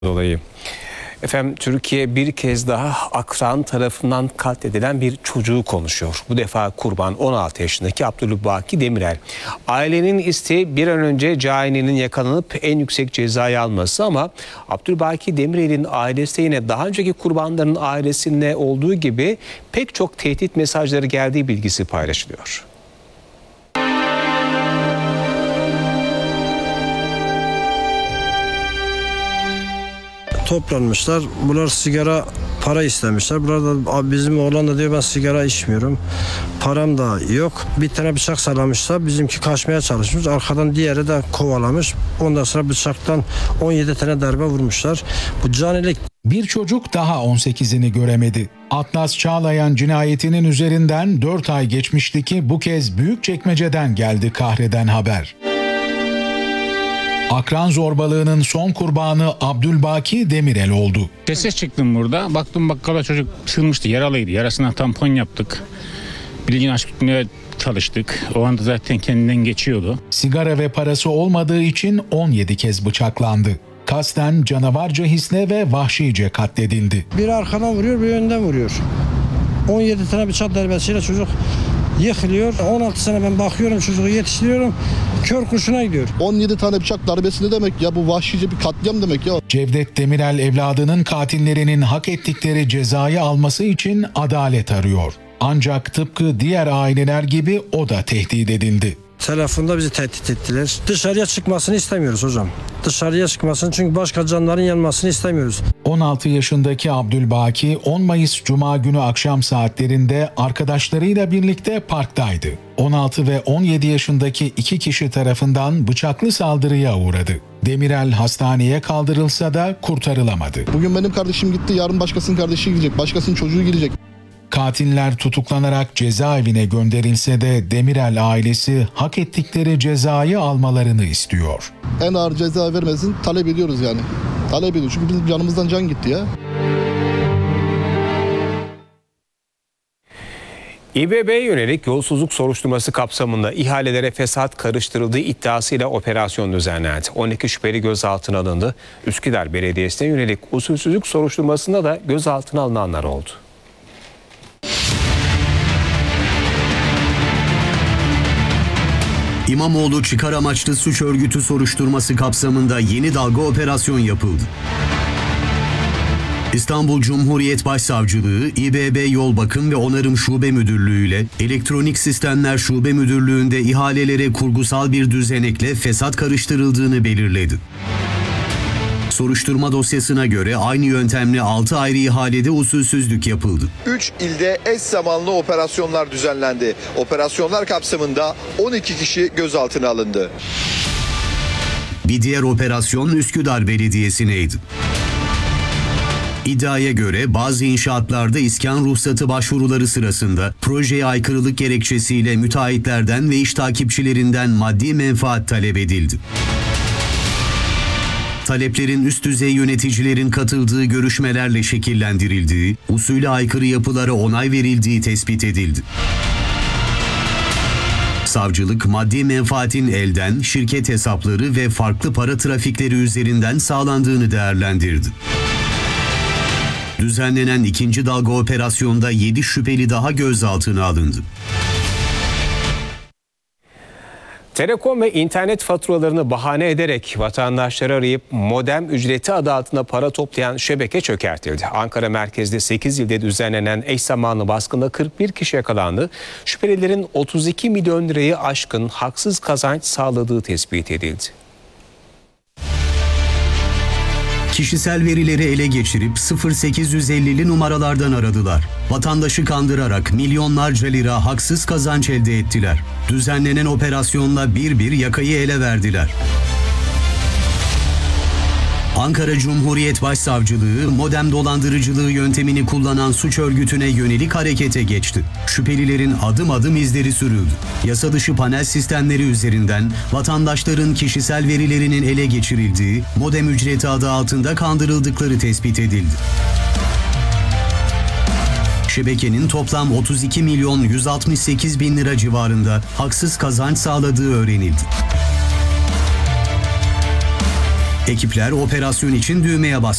dolayı. Efendim, Türkiye bir kez daha akran tarafından katledilen bir çocuğu konuşuyor. Bu defa kurban 16 yaşındaki Abdülbaki Demirel. Ailenin isteği bir an önce caniinin yakalanıp en yüksek cezayı alması, ama Abdülbaki Demirel'in ailesi yine daha önceki kurbanların ailesinde olduğu gibi pek çok tehdit mesajları geldiği bilgisi paylaşılıyor. Toplanmışlar. Bunlar sigara, para istemişler. Burada bizim oğlan da diyor ben sigara içmiyorum. Param da yok. Bir tane bıçak sallamışlar. Bizimki kaçmaya çalışmış. Arkadan diğeri de kovalamış. Ondan sonra bıçaktan 17 tane darbe vurmuşlar. Bu canilik. Bir çocuk daha 18'ini göremedi. Atlas Çağlayan cinayetinin üzerinden 4 ay geçmişti ki bu kez Büyükçekmece'den geldi kahreden haber. Akran zorbalığının son kurbanı Abdülbaki Demirel oldu. Sese çıktım burada. Baktım bakkala çocuk sığınmıştı. Yaralıydı. Yarasına tampon yaptık. Bilgin aşkına çalıştık. O anda zaten kendinden geçiyordu. Sigara ve parası olmadığı için 17 kez bıçaklandı. Kasten canavarca hisle ve vahşice katledildi. Biri arkadan vuruyor, biri önden vuruyor. 17 tane bıçak darbesiyle çocuk yıkılıyor. 16 sene ben bakıyorum, çocuğu yetiştiriyorum. Kör kurşuna gidiyor. 17 tane bıçak darbesi ne demek ya? Bu vahşice bir katliam demek ya. Cevdet Demirel evladının katillerinin hak ettikleri cezayı alması için adalet arıyor. Ancak tıpkı diğer aileler gibi o da tehdit edildi. Telefonda bizi tehdit ettiler. Dışarıya çıkmasını istemiyoruz hocam. Dışarıya çıkmasını, çünkü başka canların yanmasını istemiyoruz. 16 yaşındaki Abdülbaki 10 Mayıs Cuma günü akşam saatlerinde arkadaşlarıyla birlikte parktaydı. 16 ve 17 yaşındaki 2 kişi tarafından bıçaklı saldırıya uğradı. Demirel hastaneye kaldırılsa da kurtarılamadı. Bugün benim kardeşim gitti, yarın başkasının kardeşi gidecek, başkasının çocuğu gidecek. Katiller tutuklanarak cezaevine gönderilse de Demirel ailesi hak ettikleri cezayı almalarını istiyor. En ağır ceza vermesin, talep ediyoruz yani. Talep ediyoruz çünkü bizim canımızdan can gitti ya. İBB'ye yönelik yolsuzluk soruşturması kapsamında ihalelere fesat karıştırıldığı iddiasıyla operasyon düzenlendi. 12 şüpheli gözaltına alındı. Üsküdar Belediyesi'ne yönelik usulsüzlük soruşturmasında da gözaltına alınanlar oldu. İmamoğlu çıkar amaçlı suç örgütü soruşturması kapsamında yeni dalga operasyon yapıldı. İstanbul Cumhuriyet Başsavcılığı, İBB Yol Bakım ve Onarım Şube Müdürlüğü ile Elektronik Sistemler Şube Müdürlüğü'nde ihalelere kurgusal bir düzenekle fesat karıştırıldığını belirledi. Soruşturma dosyasına göre aynı yöntemle 6 ayrı ihalede usulsüzlük yapıldı. 3 ilde eş zamanlı operasyonlar düzenlendi. Operasyonlar kapsamında 12 kişi gözaltına alındı. Bir diğer operasyon Üsküdar Belediyesi'neydi. İddiaya göre bazı inşaatlarda iskan ruhsatı başvuruları sırasında projeye aykırılık gerekçesiyle müteahhitlerden ve iş takipçilerinden maddi menfaat talep edildi. Taleplerin üst düzey yöneticilerin katıldığı görüşmelerle şekillendirildiği, usule aykırı yapılara onay verildiği tespit edildi. Savcılık, maddi menfaatin elden, şirket hesapları ve farklı para trafikleri üzerinden sağlandığını değerlendirdi. Düzenlenen ikinci dalga operasyonda 7 şüpheli daha gözaltına alındı. Telekom ve internet faturalarını bahane ederek vatandaşları arayıp modem ücreti adı altında para toplayan şebeke çökertildi. Ankara merkezde 8 ilde düzenlenen eş zamanlı baskında 41 kişi yakalandı. Şüphelilerin 32 milyon lirayı aşkın haksız kazanç sağladığı tespit edildi. Kişisel verileri ele geçirip 0850'li numaralardan aradılar. Vatandaşı kandırarak milyonlarca lira haksız kazanç elde ettiler. Düzenlenen operasyonla bir yakayı ele verdiler. Ankara Cumhuriyet Başsavcılığı modem dolandırıcılığı yöntemini kullanan suç örgütüne yönelik harekete geçti. Şüphelilerin adım adım izleri sürüldü. Yasa dışı panel sistemleri üzerinden vatandaşların kişisel verilerinin ele geçirildiği, modem ücreti adı altında kandırıldıkları tespit edildi. Şebekenin toplam 32 milyon 168 bin lira civarında haksız kazanç sağladığı öğrenildi. Ekipler operasyon için düğmeye bastı.